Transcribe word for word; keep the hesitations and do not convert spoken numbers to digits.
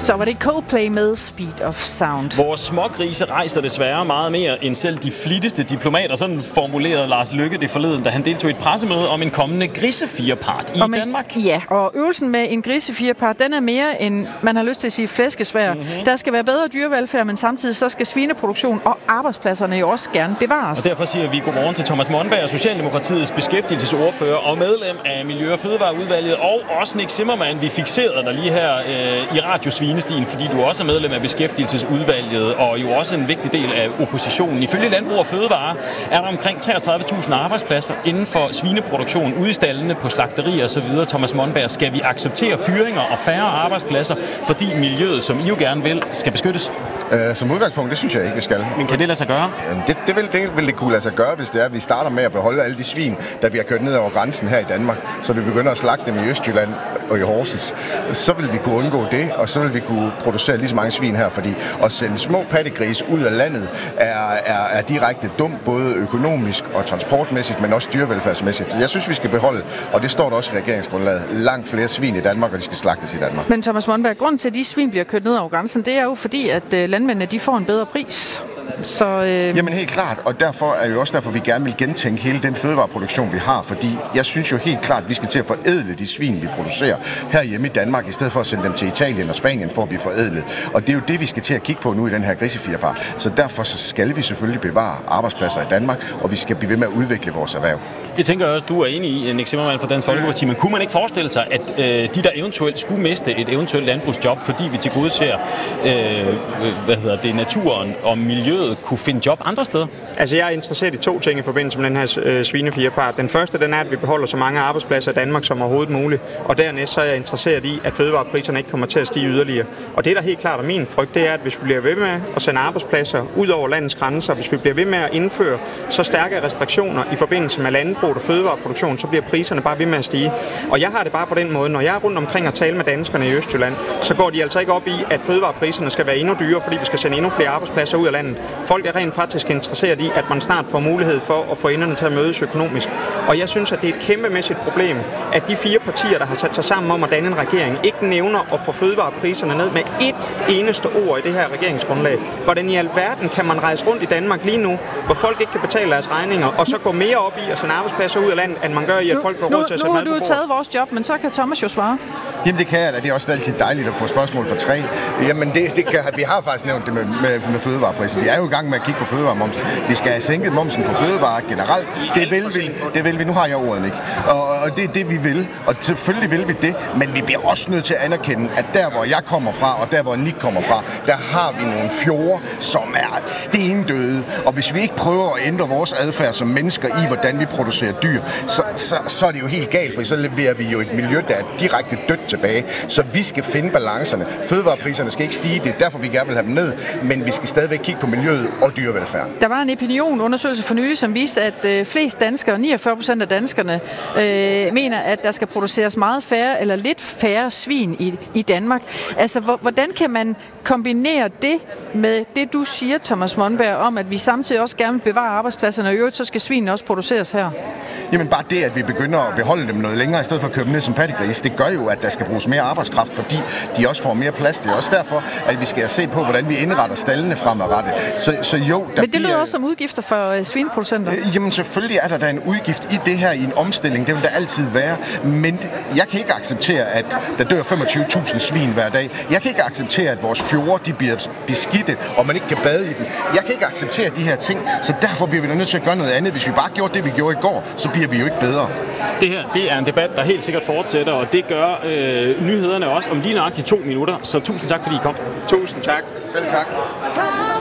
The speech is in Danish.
Så var det Coldplay med Speed of Sound. Vores smågrise rejser desværre meget mere end selv de flittigste diplomater. Sådan formulerede Lars Løkke det forleden, da han deltog i et pressemøde om en kommende grisefirepart i og Danmark. Ja, og øvelsen med en grisefirepart, den er mere end, man har lyst til at sige, flæskesvær. Mm-hmm. Der skal være bedre dyrevelfærd, men samtidig så skal svineproduktion og arbejdspladserne jo også gerne bevares. Og derfor siger vi godmorgen til Thomas Monberg, Socialdemokratiets beskæftigelsesordfører og medlem af Miljø- og Fødevareudvalget, og også Nick Zimmermann. Vi fikserede dig lige her øh, i radiosvinestien, fordi du også er medlem af beskæftigelsesudvalget og jo også en vigtig del af oppositionen. Ifølge Landbrug og Fødevare er der omkring treogtredive tusind arbejdspladser inden for svineproduktion ude i stallene, på slagterier osv. Thomas Monberg, skal vi acceptere fyringer og færre arbejdspladser, fordi miljøet, som I jo gerne vil, skal beskyttes? Øh, som udgangspunkt, det synes jeg ikke, vi skal. Men kan det lade sig gøre? Det, det, vil, det vil det kunne lade sig gøre, hvis det er, at vi starter med at beholde alle de svin, der bliver kørt ned over grænsen her i Danmark, så vi begynder at slagte dem i Østjylland og i Horsens. Så vil vi kunne undgå det, og så vil vi kunne producere lige så mange svin her, fordi at sende små pattegrise ud af landet er, er, er direkte dumt, både økonomisk og transportmæssigt, men også dyrevelfærdsmæssigt. Så jeg synes, vi skal beholde, og det står der også i regeringsgrundlaget, langt flere svin i Danmark, og de skal slagtes i Danmark. Men Thomas Monberg, grunden til, at de svin bliver kørt ned over grænsen, det er jo fordi, at landmændene de får en bedre pris. Så, øh... Jamen helt klart, og derfor er jo også derfor, vi gerne vil gentænke hele den fødevareproduktion, vi har, fordi jeg synes jo helt klart, at vi skal til at forædle de svin, vi producerer herhjemme i Danmark, i stedet for at sende dem til Italien og Spanien for at blive forædlet. Og det er jo det, vi skal til at kigge på nu i den her grisefirepart. Så derfor så skal vi selvfølgelig bevare arbejdspladser i Danmark, og vi skal blive ved med at udvikle vores erhverv. Det tænker jeg også, du er enig i, Nick Zimmermann fra Dansk Folkeparti, men kunne man ikke forestille sig, at øh, de, der eventuelt skulle miste et eventuelt landbrugsjob, fordi vi tilgodeser øh, hvad hedder det, naturen og miljøet, kunne finde job andre steder? Altså, jeg er interesseret i to ting i forbindelse med den her øh, svinefirepart. Den første, den er, at vi beholder så mange arbejdspladser i Danmark som overhovedet muligt, og dernæst så er jeg interesseret i, at fødevarepriserne ikke kommer til at stige yderligere. Og det, der helt klart er min frygt, det er, at hvis vi bliver ved med at sende arbejdspladser ud over landets grænser, hvis vi bliver ved med at indføre så stærke restriktioner i forbindelse med landbrug og fødevareproduktion, så bliver priserne bare ved med at stige. Og jeg har det bare på den måde, når jeg er rundt omkring og taler med danskerne i Østjylland, så går de altså ikke op i, at fødevarepriserne skal være endnu dyrere, fordi vi skal sende endnu flere arbejdspladser ud af landet. Folk er rent faktisk interesseret i, at man snart får mulighed for at få enderne til at mødes økonomisk. Og jeg synes, at det er et kæmpemæssigt problem, at de fire partier, der har sat sig sammen om at danne en regering, ikke nævner at få fødevarepriserne ned med ét eneste ord i det her regeringsgrundlag. Hvordan i alverden kan man rejse rundt i Danmark lige nu, hvor folk ikke kan betale deres regninger, og så gå mere op i at sende arbejdspladser ud af landet, end man gør i, at folk får råd til at sætte mad på bordet? Nu har du taget vores job, men så kan Thomas jo svare. Jamen det kan jeg da. Det er også altid dejligt at få spørgsmål for tre. Jamen det, det kan, vi har faktisk nævnt det med, med, med fødevarepriser. Vi er jo i gang med at kigge på fødevaremomsen. Vi skal have sænket momsen på fødevarer generelt. Det vil vi. Det vil vi. Nu har jeg ordet, ikke? Og, og det er det, vi vil. Og selvfølgelig vil vi det. Men vi bliver også nødt til at anerkende, at der, hvor jeg kommer fra, og der, hvor Nick kommer fra, der har vi nogle fjorde, som er stendøde. Og hvis vi ikke prøver at ændre vores adfærd som mennesker i, hvordan vi producerer dyr, så, så, så er det jo helt galt, for så leverer vi jo et miljø, der er direkte dødt tilbage. Så vi skal finde balancerne. Fødevarepriserne skal ikke stige, det er derfor, vi gerne vil have dem ned, men vi skal stadigvæk kigge på miljøet og dyrevelfærd. Der var en opinionundersøgelse for nylig, som viste, at øh, flest danskere, niogfyrre procent af danskerne, øh, mener, at der skal produceres meget færre eller lidt færre svin i, i Danmark. Altså, hvordan kan man kombinere det med det, du siger, Thomas Monberg, om, at vi samtidig også gerne vil bevare arbejdspladserne, og i øvrigt så skal svinene også produceres her? Jamen bare det, at vi begynder at beholde dem noget længere, i stedet for at købe dem ned som pattegris, det gør jo, at der skal bruges mere arbejdskraft, fordi de også får mere plads. Det er også derfor, at vi skal se på, hvordan vi indretter stallene fremadrettet. Så, så jo, der Men det lyder bliver... også som udgifter for øh, svineproducenter. Øh, jamen selvfølgelig er der da en udgift i det her, i en omstilling. Det vil der altid være. Men jeg kan ikke acceptere, at der dør femogtyve tusind svin hver dag. Jeg kan ikke acceptere, at vores fjorde de bliver beskidte, og man ikke kan bade i dem. Jeg kan ikke acceptere de her ting, så derfor bliver vi nødt til at gøre noget andet. Hvis vi bare gjorde det, vi gjorde i går, så bliver vi jo ikke bedre. Det her, det er en debat, der helt sikkert fortsætter, og det gør øh, nyhederne også om lige nøjagtigt to minutter. Så tusind tak, fordi I kom. Tusind tak. Selv tak.